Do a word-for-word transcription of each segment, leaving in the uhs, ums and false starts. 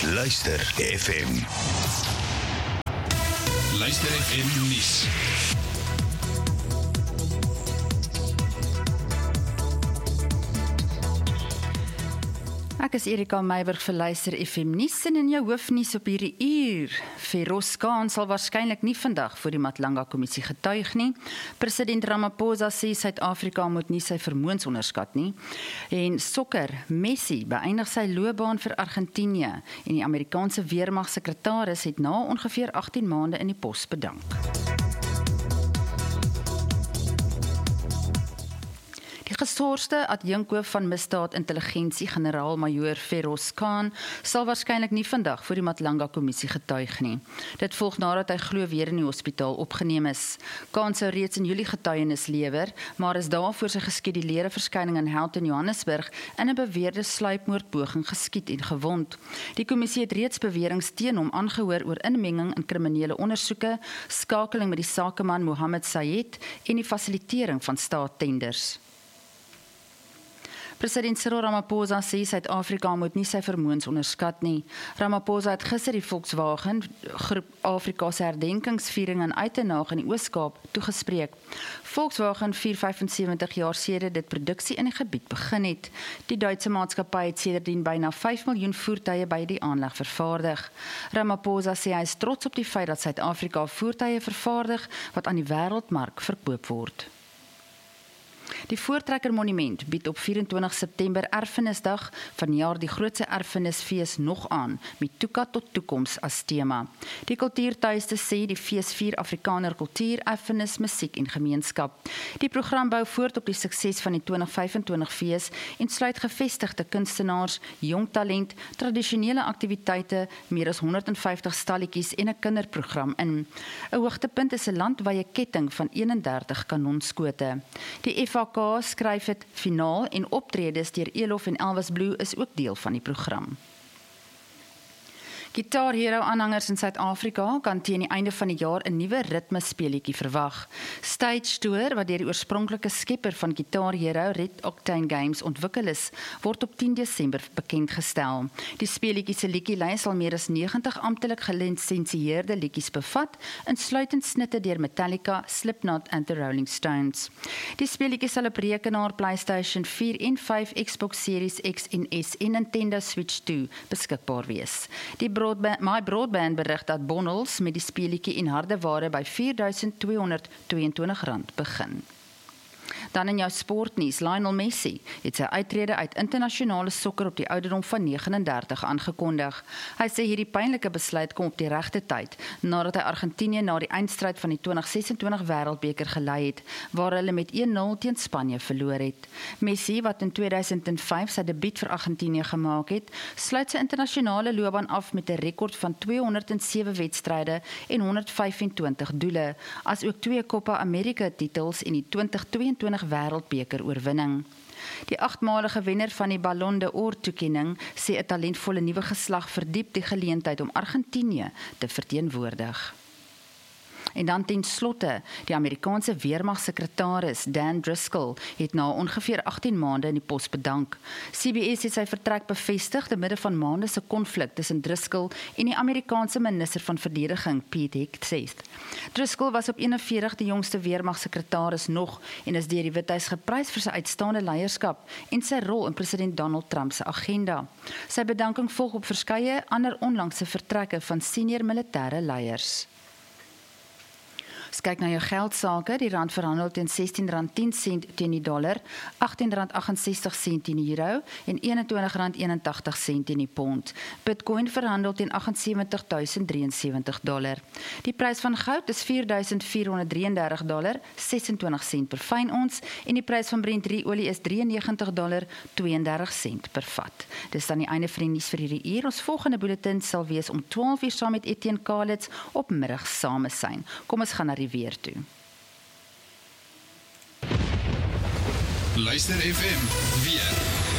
Luister F M. Luister F M nuus. Ek is Erika Meiburg vir Luister F M nuus en in jou hoofnuus op hierdie uur. Feroz Khan sal waarskynlik nie vandag voor die Matlanga kommissie getuig nie. President Ramaphosa sê Suid-Afrika moet nie sy vermoëns onderskat nie. En sokker, Messi beëindig sy loopbaan vir Argentinië en die Amerikaanse weermagsekretaris het na ongeveer agttien maande in die pos bedank. Die gesorgde adjunkhoof van misdaadintelligensie, generaal-majoor Feroz Khan, sal waarskynlik nie vandag voor die Matlanga kommissie getuig nie. Dit volg nadat hy glo weer in die hospitaal opgeneem is. Khan sou reeds in Julie getuienis lewer, maar is daarvoor sy geskeduleerde verskyning in Houghton, Johannesburg in 'n beweerde sluipmoordpoging geskiet en gewond. Die kommissie het reeds beweringe teen hom aangehoor oor inmenging in kriminele ondersoeke, skakeling met die sakeman Mohammed Sayed en die fasilitering van staattenders. President Cyril Ramaphosa sê Suid-Afrika moet nie sy vermoëns onderskat nie. Ramaphosa het gister die Volkswagen Groep Afrika se herdenkingsviering in Uitenhage in die Oos-Kaap toegespreek. Volkswagen vier vyfensewentig jaar sedert dit produksie in die gebied begin het. Die Duitse maatskappy het sedertdien byna vyf miljoen voertuie by die aanleg vervaardig. Ramaphosa sê hy is trots op die feit dat Suid-Afrika voertuie vervaardig wat aan die wêreldmark verkoop word. Die Voortrekker Monument bied op vyf vyf September Erfenisdag vanjaar die grootste erfenisfees nog aan, met Toeka tot toekoms as tema. Die kultuurtuiste sê die fees vier Afrikaner kultuur, erfenis, musiek en gemeenskap. Die program bou voort op die sukses van die twintig vyfentwintig fees en sluit gevestigde kunstenaars, jong talent, tradisionele aktiwiteite, meer as honderdvyftig stalletjies en 'n kinderprogram in. 'n Hoogtepunt is 'n landwye ketting van eenendertig kanonskote. Die F A K skryf het finaal en optredes deur Elof en Elvis Blue is ook deel van die program. Guitar Hero aanhangers in Suid-Afrika kan teen die einde van die jaar 'n nuwe ritmespeletjie verwag. Stage Tour, wat deur die oorspronklike skepper van Guitar Hero, Red Octane Games, ontwikkel is, word op tien Desember bekendgestel. Die speletjie se liedjielys sal meer as negentig amptelik gelisensieerde liedjies bevat, insluitend snitte deur Metallica, Slipknot en The Rolling Stones. Die speletjie sal op rekenaar, PlayStation vier en vyf, Xbox Series X en S en Nintendo Switch twee beskikbaar wees. Die Broadband, My Broadband berig dat bondels met die speletjie en hardeware by vier duisend tweehonderdtweeëntwintig rand begin. Dan in jou sportnuus, Lionel Messi het sy uittrede uit internasionale sokker op die ouderdom van negenendertig aangekondig. Hy sê hierdie pynlike besluit kom op die regte tyd, nadat hy Argentinië na die eindstryd van die twintig sesentwintig Wêreldbeker gelei het, waar hulle met een nul teen Spanje verloor het. Messi, wat in tweeduisend vyf sy debuut vir Argentinië gemaak het, sluit sy internasionale loopbaan af met 'n rekord van tweehonderdsewe wedstryde en honderdvyfentwintig doele, as ook twee Copa America titels en die twintig tweeëntwintig Wêreldbeker oorwinning. Die agtmalige wenner van die Ballon d'Or toekenning sê 'n talentvolle nuwe geslag verdiep die geleentheid om Argentinië te verteenwoordig. En dan ten slotte, die Amerikaanse weermagsekretaris Dan Driscoll het na ongeveer agttien maande in die pos bedank. C B S het sy vertrek bevestig te midde van maande se konflik tussen Driscoll en die Amerikaanse minister van verdediging, Pete Hegseth. Driscoll was op eenenveertig die jongste weermagsekretaris nog en is deur die Withuis geprys vir sy uitstaande leierskap en sy rol in president Donald Trump se agenda. Sy bedanking volg op verskeie ander onlangse vertrekke van senior militêre leiers. As kyk na jou geldsake, die rand verhandel teen sestien rand tien sent teen die dollar, agttien rand agt-en-sestig sent teen die euro en eenentwintig rand eenentagtig sent teen die pond. Bitcoin verhandel teen agsensewentig duisend drieënsewentig dollar. Die prys van goud is vier duisend vierhonderd drieëndertig dollar, sesentwintig sent per fyn ons en die prys van Brent olie is drieënnegentig dollar, tweeëndertig sent per vat. Dis dan die einde van die nuus vir hierdie uur. Ons volgende bulletin sal wees om twaalf uur saam met Etienne Kalitz op middag samesyn. Kom ons gaan na die weer toe. Luister F M weer.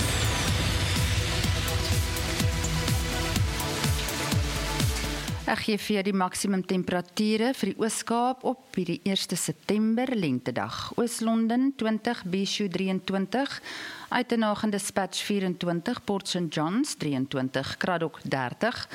Ek gee vir die maksimum temperature vir die Oos-Kaap op die eerste September lentedag. Oos-London twintig, Bishu drieëntwintig, Uitenhage en Dispatch vyf vyf, Port Saint Johns drieëntwintig, Kraddock dertig,